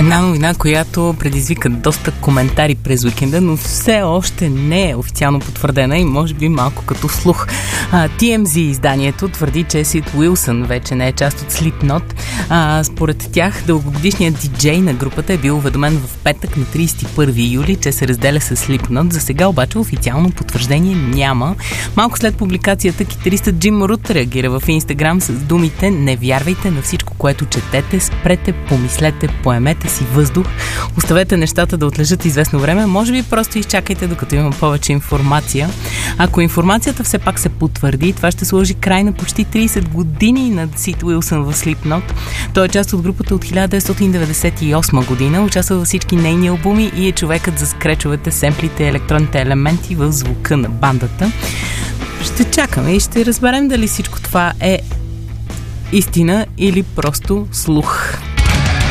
Една новина, която предизвика доста коментари през уикенда, но все още не е официално потвърдена и може би малко като слух. TMZ изданието твърди, че Сид Уилсън вече не е част от Slipknot. Според тях, дългогодишният диджей на групата е бил уведомен в петък на 31 юли, че се разделя с Slipknot. За сега обаче официално потвърждение няма. Малко след публикацията китаристът Джим Рут реагира в Инстаграм с думите: "Не вярвайте на всичко, което четете, спрете, помислете, поемете си въздух, оставете нещата да отлежат известно време, може би просто изчакайте докато има повече информация." Ако информацията все пак се потвърди, това ще сложи край на почти 30 години на Сид Уилсън в Slipknot. Той е част от групата от 1998 година, участва във всички нейни албуми и е човекът за скречовете, семплите и електронните елементи в звука на бандата. Ще чакаме и ще разберем дали всичко това е истина или просто слух.